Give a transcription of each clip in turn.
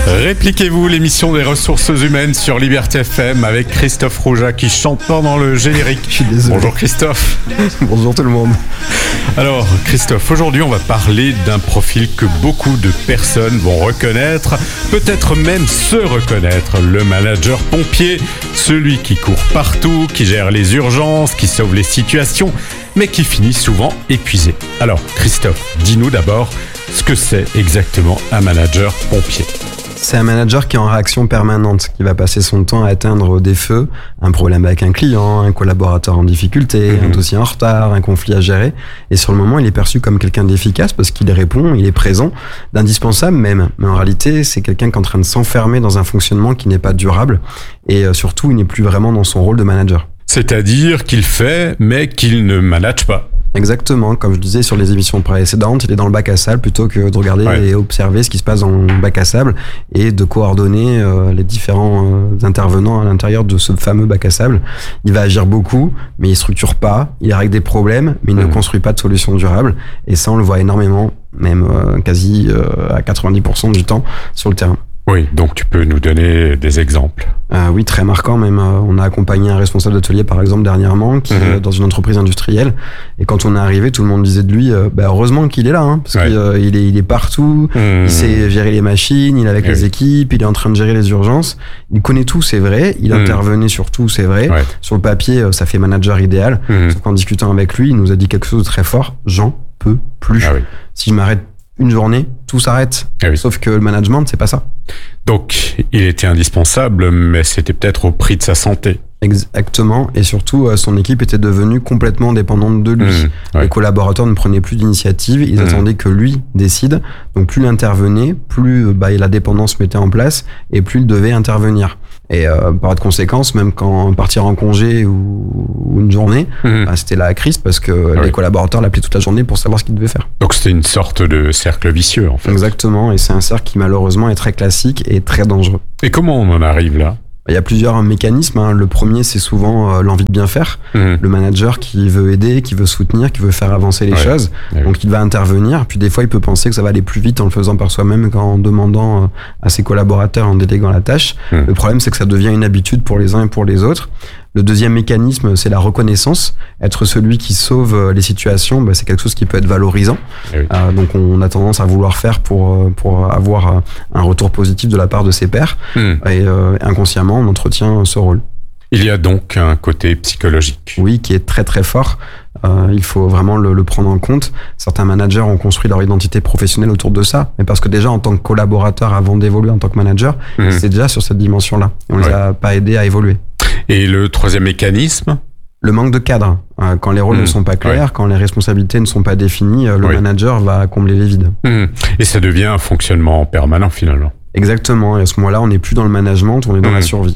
Répliquez-vous, l'émission des ressources humaines sur Liberté FM avec Christophe Rouja qui chante pendant le générique. Je suis désolé. Bonjour Christophe. Bonjour tout le monde. Alors Christophe, aujourd'hui on va parler d'un profil que beaucoup de personnes vont reconnaître, peut-être même se reconnaître, le manager pompier, celui qui court partout, qui gère les urgences, qui sauve les situations, mais qui finit souvent épuisé. Alors Christophe, dis-nous d'abord ce que c'est exactement un manager pompier. C'est un manager qui est en réaction permanente, qui va passer son temps à éteindre des feux, un problème avec un client, un collaborateur en difficulté, un dossier en retard, un conflit à gérer. Et sur le moment, il est perçu comme quelqu'un d'efficace parce qu'il répond, il est présent, d'indispensable même. Mais en réalité, c'est quelqu'un qui est en train de s'enfermer dans un fonctionnement qui n'est pas durable. Et surtout, il n'est plus vraiment dans son rôle de manager. C'est-à-dire qu'il fait, mais qu'il ne manage pas. Exactement, comme je disais sur les émissions précédentes, il est dans le bac à sable plutôt que de regarder et observer ce qui se passe dans le bac à sable et de coordonner les différents intervenants à l'intérieur de ce fameux bac à sable. Il va agir beaucoup, mais il structure pas, il règle des problèmes, mais il ne construit pas de solutions durables. Et ça, on le voit énormément, même quasi à 90% du temps sur le terrain. Oui, donc tu peux nous donner des exemples. Oui, très marquant même. On a accompagné un responsable d'atelier, par exemple, dernièrement, qui est dans une entreprise industrielle. Et quand on est arrivé, tout le monde disait de lui, heureusement qu'il est là, hein, parce qu'il est partout, il sait gérer les machines, il est avec les équipes, il est en train de gérer les urgences. Il connaît tout, c'est vrai. Il intervenait sur tout, c'est vrai. Sur le papier, ça fait manager idéal. Sauf qu'en discutant avec lui, il nous a dit quelque chose de très fort. J'en peux plus. Si je m'arrête une journée, tout s'arrête. Sauf que le management, c'est pas ça. Donc, il était indispensable, mais c'était peut-être au prix de sa santé. Exactement. Et surtout, son équipe était devenue complètement dépendante de lui. Les collaborateurs ne prenaient plus d'initiative. Ils attendaient que lui décide. Donc, plus il intervenait, plus la dépendance se mettait en place et plus il devait intervenir. Et par de conséquence, même quand partir en congé ou une journée, c'était la crise parce que les collaborateurs l'appelaient toute la journée pour savoir ce qu'ils devaient faire. Donc c'était une sorte de cercle vicieux en fait. Exactement, et c'est un cercle qui malheureusement est très classique et très dangereux. Et comment on en arrive là ? Il y a plusieurs mécanismes. Le premier, c'est souvent l'envie de bien faire. Le manager qui veut aider, qui veut soutenir, qui veut faire avancer les choses. Donc, il va intervenir. Puis, des fois, il peut penser que ça va aller plus vite en le faisant par soi-même qu'en demandant à ses collaborateurs, en déléguant la tâche. Le problème, c'est que ça devient une habitude pour les uns et pour les autres. Le deuxième mécanisme, c'est la reconnaissance. Être celui qui sauve les situations, c'est quelque chose qui peut être valorisant. Donc, on a tendance à vouloir faire pour avoir un retour positif de la part de ses pairs. Et inconsciemment, on entretient ce rôle. Il y a donc un côté psychologique. Oui, qui est très très fort. Il faut vraiment le prendre en compte. Certains managers ont construit leur identité professionnelle autour de ça, mais parce que déjà en tant que collaborateur, avant d'évoluer en tant que manager, c'est déjà sur cette dimension-là. Et on les a pas aidés à évoluer. Et le troisième mécanisme ? Le manque de cadre. Quand les rôles ne sont pas clairs, quand les responsabilités ne sont pas définies, le manager va combler les vides. Et ça devient un fonctionnement permanent finalement. Exactement. Et à ce moment-là, on n'est plus dans le management, on est dans la survie.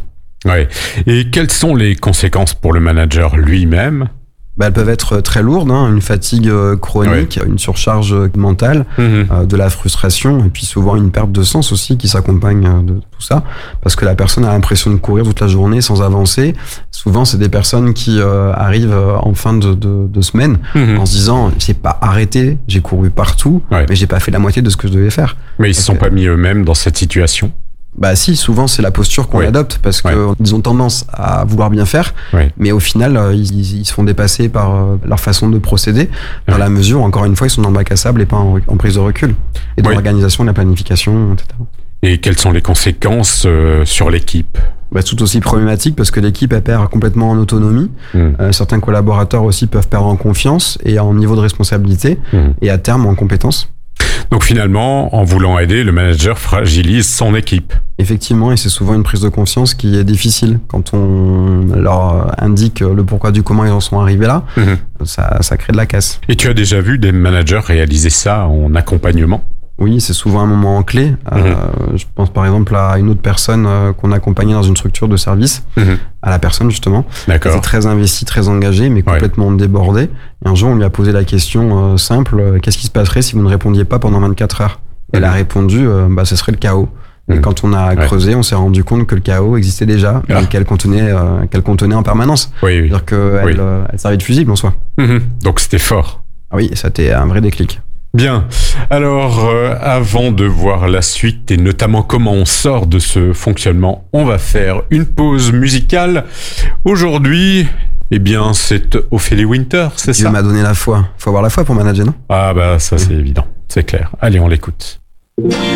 Et quelles sont les conséquences pour le manager lui-même ? Elles peuvent être très lourdes, une fatigue chronique, une surcharge mentale, de la frustration et puis souvent une perte de sens aussi qui s'accompagne de tout ça parce que la personne a l'impression de courir toute la journée sans avancer. Souvent, c'est des personnes qui arrivent en fin de semaine en se disant « j'ai pas arrêté, j'ai couru partout, mais j'ai pas fait la moitié de ce que je devais faire ». Mais ils se sont pas mis eux-mêmes dans cette situation ? Si, souvent c'est la posture qu'on adopte parce qu'ils ont tendance à vouloir bien faire, mais au final ils se font dépasser par leur façon de procéder dans la mesure où encore une fois ils sont dans le bac à sable et pas en prise de recul et dans l'organisation, la planification, etc. Et quelles sont les conséquences sur l'équipe ? Tout aussi problématique parce que l'équipe elle perd complètement en autonomie. Certains collaborateurs aussi peuvent perdre en confiance et en niveau de responsabilité et à terme en compétences. Donc finalement, en voulant aider, le manager fragilise son équipe. Effectivement, et c'est souvent une prise de conscience qui est difficile. Quand on leur indique le pourquoi du comment ils en sont arrivés là, ça crée de la casse. Et tu as déjà vu des managers réaliser ça en accompagnement ? Oui, c'est souvent un moment clé. Je pense par exemple à une autre personne qu'on accompagnait dans une structure de service, à la personne justement. D'accord. Elle était très investie, très engagée, mais complètement débordée. Et un jour, on lui a posé la question simple, qu'est-ce qui se passerait si vous ne répondiez pas pendant 24 heures ? Elle a répondu, ce serait le chaos. Et quand on a creusé, on s'est rendu compte que le chaos existait déjà et qu'elle contenait en permanence. C'est-à-dire qu'elle servait de fusible en soi. Donc c'était fort. Oui, ça a été un vrai déclic. Bien. Alors, avant de voir la suite et notamment comment on sort de ce fonctionnement, on va faire une pause musicale. Aujourd'hui, eh bien, c'est Ophélie Winter, c'est ça? Dieu m'a donné la foi. Faut avoir la foi pour manager, non? Ah bah ça c'est évident, c'est clair. Allez, on l'écoute.